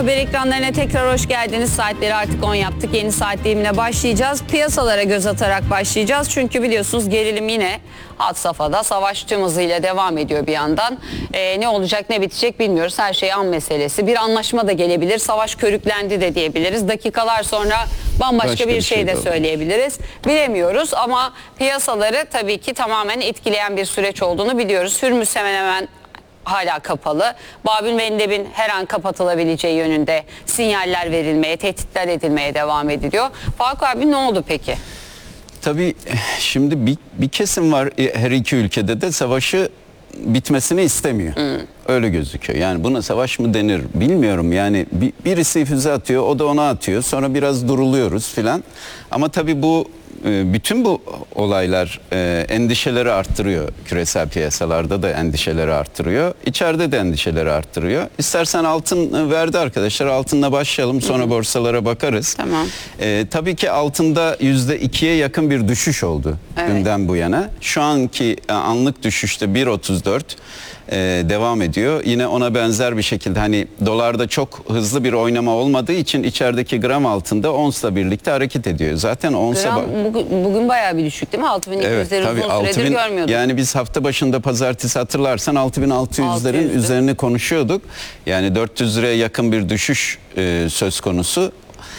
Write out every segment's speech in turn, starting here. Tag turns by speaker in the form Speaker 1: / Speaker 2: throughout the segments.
Speaker 1: Haber ekranlarına tekrar hoş geldiniz. Saatleri artık 10 yaptık. Yeni saat dilimine başlayacağız. Piyasalara göz atarak başlayacağız. Çünkü biliyorsunuz gerilim yine had safhada. Savaş tüm hızıyla devam ediyor bir yandan. Ne olacak ne bitecek bilmiyoruz. Her şey an meselesi. Bir anlaşma da gelebilir. Savaş körüklendi de diyebiliriz. Dakikalar sonra bambaşka bir şey de söyleyebiliriz. Bilemiyoruz ama piyasaları tabii ki tamamen etkileyen bir süreç olduğunu biliyoruz. Hürmüz hemen hemen hala kapalı. Bab-el-Mandeb'in her an kapatılabileceği yönünde sinyaller verilmeye, tehditler edilmeye devam ediliyor. Faruk abi ne oldu peki?
Speaker 2: Tabii şimdi bir kesim var her iki ülkede de savaşı bitmesini istemiyor. Öyle gözüküyor. Yani buna savaş mı denir bilmiyorum. Yani birisi füze atıyor, o da ona atıyor. Sonra biraz duruluyoruz filan. Ama tabii bütün bu olaylar endişeleri arttırıyor. Küresel piyasalarda da endişeleri arttırıyor. İçeride de endişeleri arttırıyor. İstersen altın verdi arkadaşlar. Altınla başlayalım, sonra borsalara bakarız.
Speaker 1: Tamam.
Speaker 2: Tabii ki altında %2'ye yakın bir düşüş oldu dünden bu yana. Şu anki anlık düşüşte 1.34 devam ediyor. Yine ona benzer bir şekilde hani dolarda çok hızlı bir oynama olmadığı için içerideki gram altında onsla birlikte hareket ediyor. Zaten onsa
Speaker 1: bugün bayağı bir düşük değil mi? 6200'leri uzun süredir görmüyorduk.
Speaker 2: Yani biz hafta başında pazartesi hatırlarsan 6600'lerin üzerini konuşuyorduk. Yani 400 liraya yakın bir düşüş söz konusu.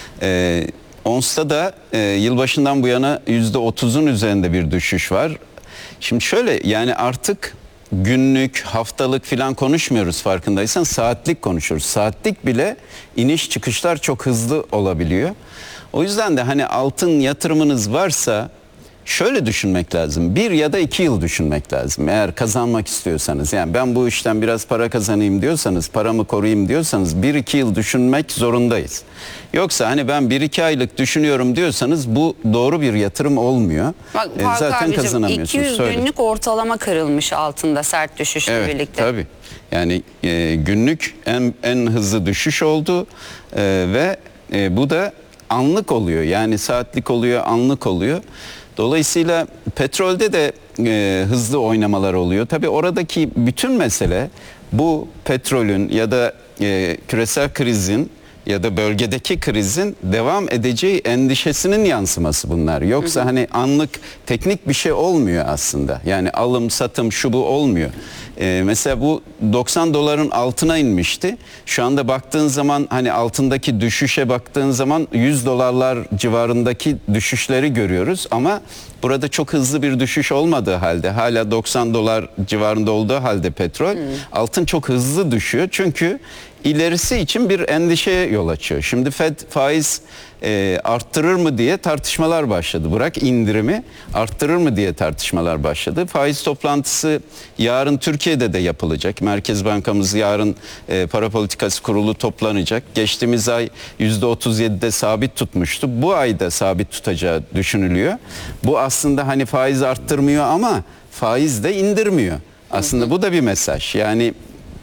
Speaker 2: Onsta da yılbaşından bu yana %30'un üzerinde bir düşüş var. Şimdi şöyle, yani artık günlük, haftalık filan konuşmuyoruz, farkındaysan saatlik konuşuyoruz. Saatlik bile iniş çıkışlar çok hızlı olabiliyor. O yüzden de hani altın yatırımınız varsa şöyle düşünmek lazım. 1 ya da 2 yıl düşünmek lazım. Eğer kazanmak istiyorsanız, yani ben bu işten biraz para kazanayım diyorsanız, paramı koruyayım diyorsanız 1-2 yıl düşünmek zorundayız. Yoksa hani ben 1-2 aylık düşünüyorum diyorsanız bu doğru bir yatırım olmuyor.
Speaker 1: Bak,
Speaker 2: Zaten
Speaker 1: abicim,
Speaker 2: kazanamıyorsunuz.
Speaker 1: 200 günlük ortalama kırılmış altında sert düşüşle birlikte.
Speaker 2: Tabii. Yani günlük en hızlı düşüş oldu ve bu da anlık oluyor. Yani saatlik oluyor, anlık oluyor. Dolayısıyla petrolde de hızlı oynamalar oluyor. Tabii oradaki bütün mesele bu petrolün ya da küresel krizin ya da bölgedeki krizin devam edeceği endişesinin yansıması bunlar. Yoksa hani anlık teknik bir şey olmuyor aslında. Yani alım, satım, şu bu olmuyor. Mesela bu 90 doların altına inmişti. Şu anda baktığın zaman hani altındaki düşüşe baktığın zaman 100 dolarlar civarındaki düşüşleri görüyoruz. Ama burada çok hızlı bir düşüş olmadığı halde, hala 90 dolar civarında olduğu halde petrol, altın çok hızlı düşüyor. Çünkü ilerisi için bir endişeye yol açıyor. Şimdi Fed faiz arttırır mı diye tartışmalar başladı. Bırak indirimi, arttırır mı diye tartışmalar başladı. Faiz toplantısı yarın Türkiye'de de yapılacak. Merkez Bankamız yarın para politikası kurulu toplanacak. Geçtiğimiz ay %37'de sabit tutmuştu. Bu ayda sabit tutacağı düşünülüyor. Bu aslında hani faiz arttırmıyor ama faiz de indirmiyor. Aslında bu da bir mesaj. Yani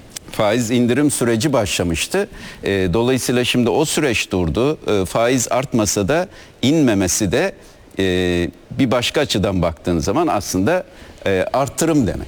Speaker 2: faiz indirim süreci başlamıştı. Dolayısıyla şimdi o süreç durdu. Faiz artmasa da inmemesi de bir başka açıdan baktığın zaman aslında arttırım demek.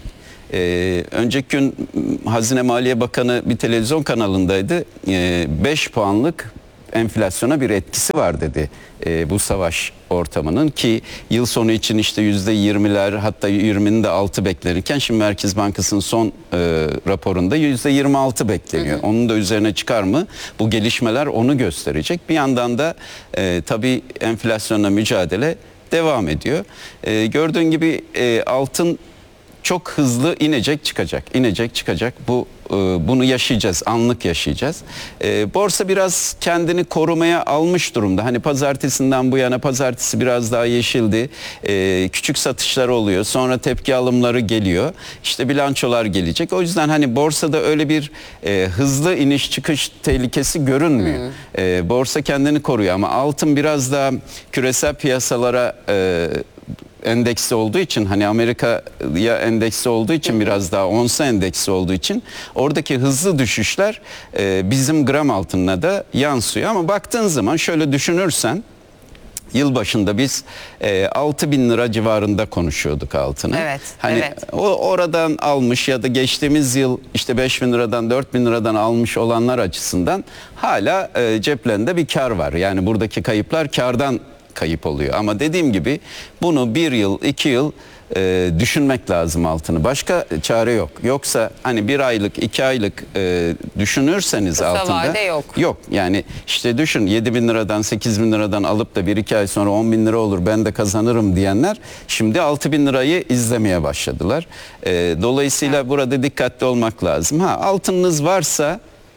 Speaker 2: Önceki gün Hazine Maliye Bakanı bir televizyon kanalındaydı. 5 puanlık enflasyona bir etkisi var dedi bu savaş ortamının, ki yıl sonu için işte %20'ler, hatta 20'nin de altı beklenirken şimdi Merkez Bankası'nın son raporunda %26 bekleniyor. Onun da üzerine çıkar mı? Bu gelişmeler onu gösterecek. Bir yandan da tabii enflasyonla mücadele devam ediyor. Gördüğün gibi altın çok hızlı inecek çıkacak. Bunu yaşayacağız, anlık yaşayacağız. Borsa biraz kendini korumaya almış durumda. Hani pazartesinden bu yana, pazartesi biraz daha yeşildi. Küçük satışlar oluyor. Sonra tepki alımları geliyor. İşte bilançolar gelecek. O yüzden hani borsada öyle bir hızlı iniş çıkış tehlikesi görünmüyor. Borsa kendini koruyor ama altın biraz daha küresel piyasalara endeksi olduğu için, hani Amerika'ya endeksi olduğu için, biraz daha onsa endeksi olduğu için oradaki hızlı düşüşler bizim gram altınına da yansıyor. Ama baktığın zaman şöyle düşünürsen Yılbaşında biz 6.000 lira civarında konuşuyorduk altını.
Speaker 1: Evet,
Speaker 2: Hani
Speaker 1: evet.
Speaker 2: o oradan almış ya da geçtiğimiz yıl işte 5.000 liradan 4.000 liradan almış olanlar açısından hala ceplerinde bir kar var. Yani buradaki kayıplar kardan kayıp oluyor. Ama dediğim gibi bunu 1 yıl 2 yıl düşünmek lazım altını. Başka çare yok. Yoksa hani 1 aylık 2 aylık düşünürseniz
Speaker 1: Kısa
Speaker 2: altında
Speaker 1: vade yok.
Speaker 2: Yok yani işte düşün 7.000 liradan 8.000 liradan alıp da 1-2 ay sonra 10.000 lira olur ben de kazanırım diyenler şimdi 6.000 lirayı izlemeye başladılar. Dolayısıyla burada dikkatli olmak lazım. Altınınız varsa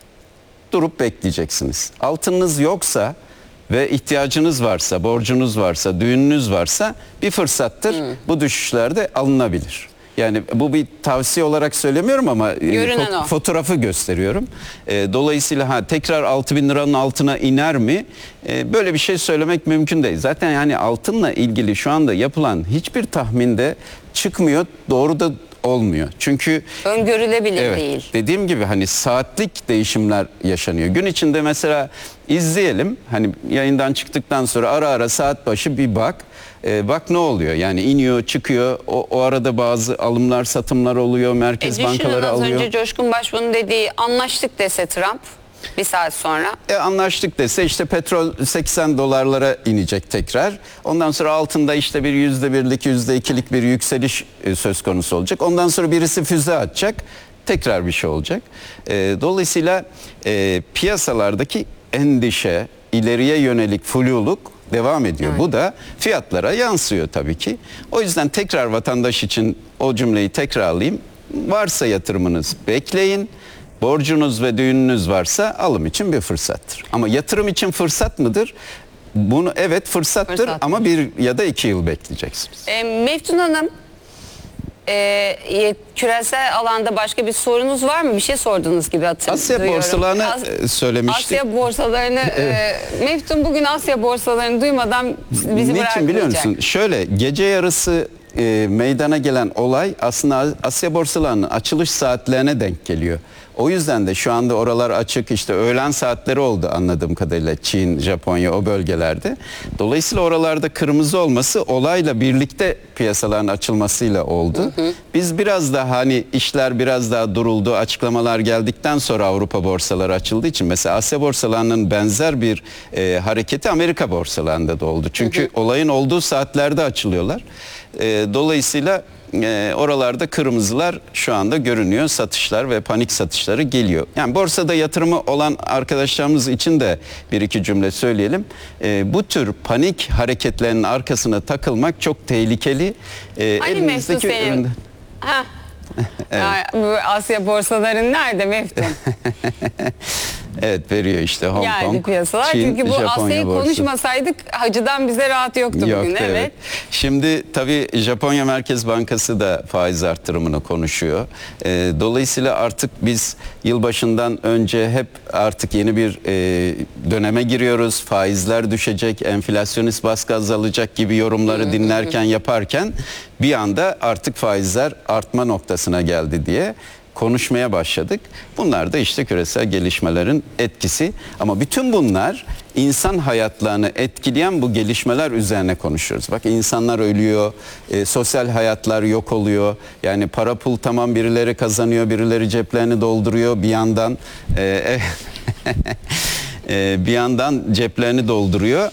Speaker 2: durup bekleyeceksiniz. Altınınız yoksa ve ihtiyacınız varsa, borcunuz varsa, düğününüz varsa bir fırsattır. Bu düşüşlerde alınabilir. Yani bu bir tavsiye olarak söylemiyorum ama
Speaker 1: Görünen o.
Speaker 2: fotoğrafı gösteriyorum. Dolayısıyla tekrar 6.000 liranın altına iner mi? Böyle bir şey söylemek mümkün değil. Zaten yani altınla ilgili şu anda yapılan hiçbir tahminde çıkmıyor, doğru da olmuyor. Çünkü
Speaker 1: Öngörülebilir değil.
Speaker 2: dediğim gibi hani saatlik değişimler yaşanıyor. Gün içinde mesela izleyelim. Hani yayından çıktıktan sonra ara ara saat başı bir bak. Bak ne oluyor? Yani iniyor, çıkıyor. O arada bazı alımlar, satımlar oluyor. Merkez bankaları
Speaker 1: az
Speaker 2: alıyor.
Speaker 1: önce Coşkun Başbuğ'un dediği anlaştık dese Trump bir saat sonra.
Speaker 2: Anlaştık dese işte petrol 80 dolarlara inecek tekrar. Ondan sonra altında işte bir %1'lik, %2'lik bir yükseliş söz konusu olacak. Ondan sonra birisi füze atacak. Tekrar bir şey olacak. Dolayısıyla piyasalardaki endişe, ileriye yönelik fluluk devam ediyor.
Speaker 1: Evet.
Speaker 2: Bu da fiyatlara yansıyor tabii ki. O yüzden tekrar vatandaş için o cümleyi tekrarlayayım. Varsa yatırımınız bekleyin. Borcunuz ve düğününüz varsa alım için bir fırsattır. Ama yatırım için fırsat mıdır? Bunu evet fırsattır ama 1 ya da 2 yıl bekleyeceksiniz.
Speaker 1: Meftun Hanım, küresel alanda başka bir sorunuz var mı? Bir şey sorduğunuz gibi hatırlıyorum.
Speaker 2: Asya borsalarını söylemiştik.
Speaker 1: Asya borsalarını, Meftun bugün Asya borsalarını duymadan bizi bırakmayacak.
Speaker 2: Niçin biliyor musun? Şöyle gece yarısı meydana gelen olay aslında Asya borsalarının açılış saatlerine denk geliyor. O yüzden de şu anda oralar açık, işte öğlen saatleri oldu anladığım kadarıyla Çin, Japonya o bölgelerde. Dolayısıyla oralarda kırmızı olması olayla birlikte piyasaların açılmasıyla oldu. Biz biraz daha hani işler biraz daha duruldu, açıklamalar geldikten sonra Avrupa borsaları açıldığı için mesela Asya borsalarının benzer bir hareketi Amerika borsalarında da oldu. Çünkü olayın olduğu saatlerde açılıyorlar. Dolayısıyla oralarda kırmızılar şu anda görünüyor. Satışlar ve panik satışları geliyor. Yani borsada yatırımı olan arkadaşlarımız için de bir iki cümle söyleyelim. Bu tür panik hareketlerinin arkasına takılmak çok tehlikeli.
Speaker 1: Hani Meftun senin? Evet. Bu Asya borsaların nerede Meftun?
Speaker 2: Evet veriyor işte Hong
Speaker 1: Geldi
Speaker 2: Kong,
Speaker 1: piyasalar.
Speaker 2: Çin,
Speaker 1: Çünkü bu
Speaker 2: Japonya
Speaker 1: Asya'yı
Speaker 2: borsası.
Speaker 1: konuşmasaydık hacıdan bize rahat yoktu bugün. Evet.
Speaker 2: Şimdi tabii Japonya Merkez Bankası da faiz artırımını konuşuyor. Dolayısıyla artık biz yılbaşından önce hep artık yeni bir döneme giriyoruz. Faizler düşecek, enflasyonist baskı azalacak gibi yorumları dinlerken yaparken bir anda artık faizler artma noktasına geldi diye konuşmaya başladık. Bunlar da işte küresel gelişmelerin etkisi. Ama bütün bunlar insan hayatlarını etkileyen bu gelişmeler üzerine konuşuyoruz. Bak insanlar ölüyor, sosyal hayatlar yok oluyor. Yani para pul tamam birileri kazanıyor, birileri ceplerini dolduruyor bir yandan. Bir yandan ceplerini dolduruyor